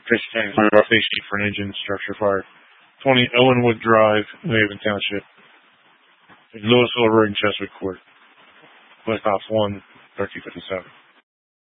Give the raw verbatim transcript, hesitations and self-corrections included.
Fish tank, face sheet for an engine, structure fire. twenty Ellenwood Drive, New Haven Township. Louisville Road and Cheswick Court. Black Ops one, thirteen fifty-seven.